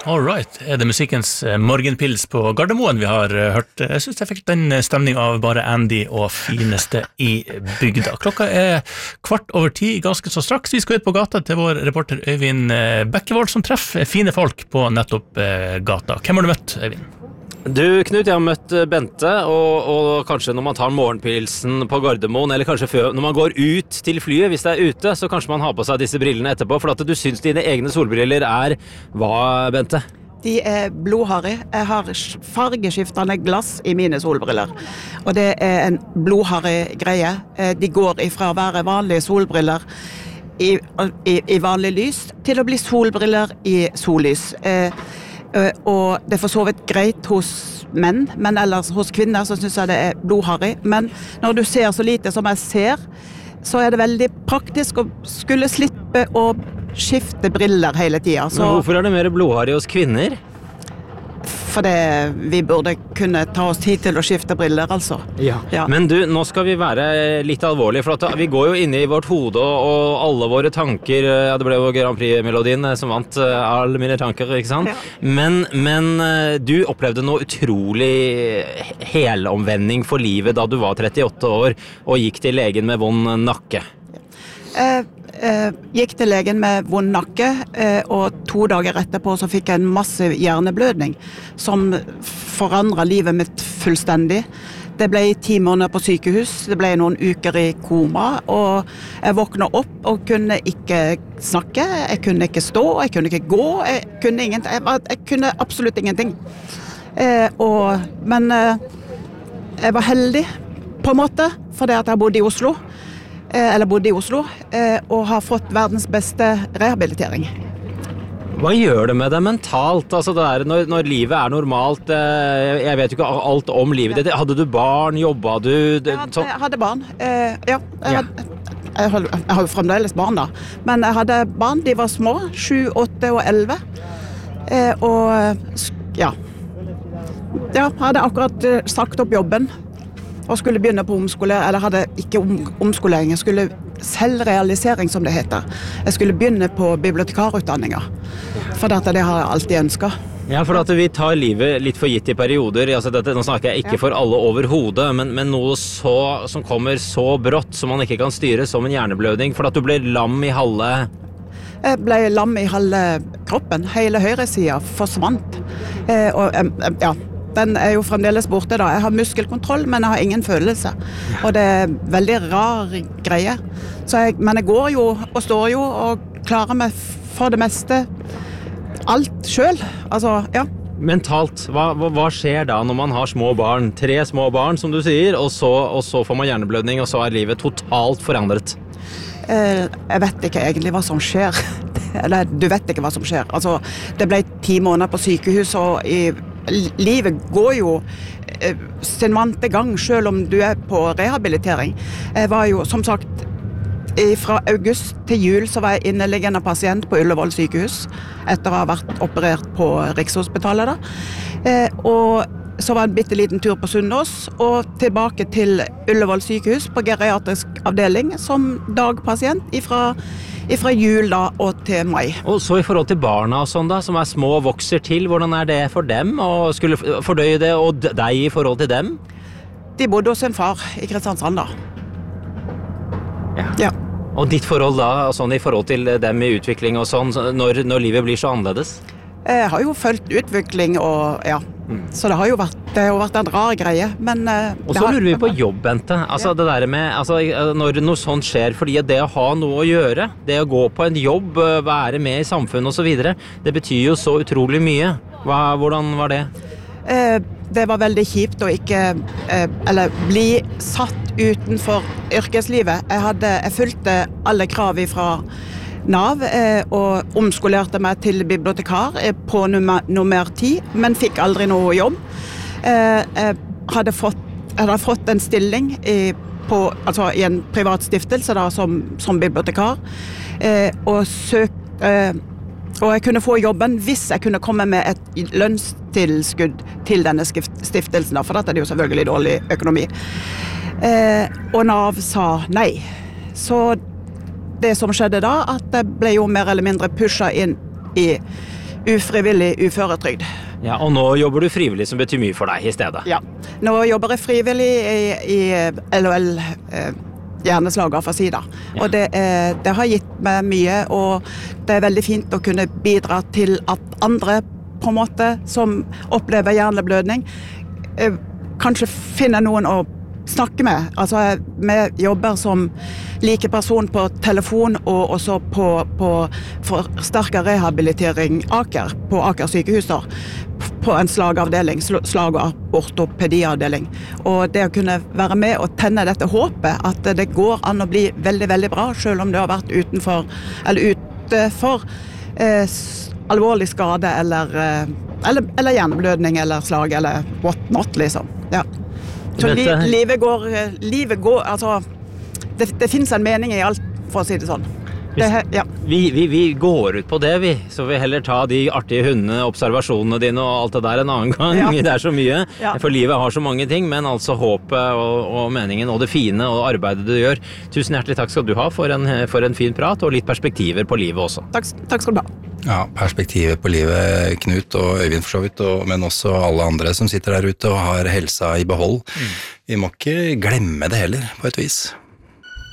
All right, det musikkens morgenpils på Gardermoen vi har hørt? Jeg synes jeg fikk den stemning av bare Andy og fineste i bygda. Klokka 10:15, ganske så straks. Vi skal ut på gata til vår reporter Øyvind Bekkevold, som treffer fine folk på nettopp gata. Hvem har du møtt, Øyvind? Du, Knut, jeg har møtt Bente, og kanskje når man tar morgenpilsen på Gardermoen, eller kanskje før, når man går ut til flyet, hvis det ute, så kanskje man har på seg disse brillene etterpå, for at du synes dine egne solbriller hva, Bente? De blodharry. Jeg har fargeskiftende glass i mine solbriller, og det en blodharry greie. De går ifra å være vanlige solbriller i vanlig lys til å bli solbriller i sollys. Og det for så vidt greit hos menn, men ellers hos kvinner så synes jeg det blodharry. Men når du ser så lite som jeg ser, så det veldig praktisk å skulle slippe å skifte briller hele tiden. Men hvorfor det mer blodharry hos kvinner? Fordi vi burde kunne ta oss tid til å skifte briller, altså. Ja. Men du, nå skal vi være litt alvorlige, for at vi går jo inne i vårt hode, og alle våre tanker, det ble jo Grand Prix-melodien som vant alle mine tanker, ikke sant? Ja. Men du opplevde noe utrolig helomvending for livet da du var 38 år, og gikk til legen med vond nakke. Gikk til legen med vond nakke, og 2 dager etterpå så fikk jeg en massiv hjerneblødning som forandret livet mitt fullstendig. Det ble 10 måneder på sykehus, det ble noen uker i koma, og jeg våknet opp og kunne ikke snakke, jeg kunne ikke stå, jeg kunne ikke gå, jeg kunne ingenting, jeg kunne absolutt ingenting. Men jeg var heldig på en måte, fordi at jeg bodde i Oslo, og har fått verdens beste rehabilitering. Hva gjør det med deg mentalt? Altså det når livet normalt, jeg vet jo ikke alt om livet ditt. Hadde du barn, jobbet du? Jeg hadde barn, ja. Jeg har jo fremdeles barn da. Men jeg hadde barn, de var små, 7, 8 og 11. Jeg hadde akkurat sagt opp jobben. Og skulle begynne på omskolering, eller hadde ikke omskolering, jeg skulle selvrealisering som det heter. Jeg skulle begynne på bibliotekarutdanningen, for det har jeg alltid ønsket. Ja, for at vi tar livet litt for gitt i perioder, nå snakker jeg ikke for alle over hodet, men noe som kommer så brått som man ikke kan styre, som en hjerneblødning, for at du ble lam i halve... Jeg ble lam i halve kroppen, hele høyresiden forsvant, den jo fremdeles borte da. Jeg har muskelkontroll, men jeg har ingen følelse. Og det veldig rar greie. Men jeg går jo og står jo og klarer meg for det meste alt selv. Altså, ja. Mentalt, hva skjer da når man har små barn? 3 små barn, som du sier, og så får man hjerneblødning, og så livet totalt forandret. Jeg vet ikke egentlig hva som skjer. Eller, du vet ikke hva som skjer. Altså, det ble 10 måneder på sykehus, og livet går jo sin vante gang, selv om du på rehabilitering. Jeg var jo, som sagt, fra august til jul så var jeg inneliggende pasient på Ullevål sykehus, etter å ha vært operert på Rikshospitalet da. Og så var en bitteliten tur på Sunnaas, og tilbake til Ullevål sykehus på geriatrisk avdeling, som dagpasient ifra jul da og til mai. Og så i forhold til barna og sånn da, som små og vokser til, hvordan det for dem å skulle fordøye det, og deg i forhold til dem? De bodde hos en far i Kristiansand da. Ja. Og ditt forhold da, sånn i forhold til dem i utvikling og sånn, når livet blir så annerledes? Jeg har jo følt utvikling, og ja, så det har jo vært en rar greie, men... Og så lurer vi på jobb, Bente. Altså det der med, når noe sånt skjer, fordi det å ha noe å gjøre, det å gå på en jobb, være med i samfunnet og så videre, det betyr jo så utrolig mye. Hvordan var det? Det var veldig kjipt å ikke, eller bli satt utenfor yrkeslivet. Jeg fulgte alle krav fra Nav, og omskolerte meg til bibliotekar på nummer 10, men fikk aldri noe jobb. Jeg hadde fått en stilling i en privat stiftelse da, som bibliotekar, og jeg kunne få jobben hvis jeg kunne komme med et lønnstilskudd til denne stiftelsen, for dette det jo selvfølgelig dårlig økonomi. Og Nav sa nei. Så det som skjedde da, at det ble jo mer eller mindre pushet inn i ufrivillig uføretrygd. Ja, og nå jobber du frivillig, som betyr mye for deg i stedet. Ja, nå jobber jeg frivillig i LOL hjerneslager for sida. Og det har gitt meg mye, og det veldig fint å kunne bidra til at andre på en måte som opplever hjerneblødning, kanskje finner noen å snakke med. Altså, vi jobber som likeperson på telefon og også på forsterket rehabilitering på Aker sykehuser, på en slagavdeling, slag- og ortopediavdeling. Og det å kunne være med og tenne dette håpet, at det går an å bli veldig, veldig bra, selv om det har vært ute for alvorlig skade eller hjerneblødning eller slag eller what not, liksom. Ja. Så livet går, altså, det finnes en mening i alt, for å si det sånn. Vi går ut på det, så vi heller ta de artige hundene, observasjonene dine og alt det der en annen gang. Ja. Det så mye, for livet har så mange ting, men altså håpet og meningen og det fine og arbeidet du gjør. Tusen hjertelig takk skal du ha for en fin prat og litt perspektiver på livet også. Takk skal du ha. Ja, perspektivet på livet, Knut og Øyvind for så vidt, men også alle andre som sitter der ute og har helsa i behold. Vi må ikke glemme det heller, på et vis.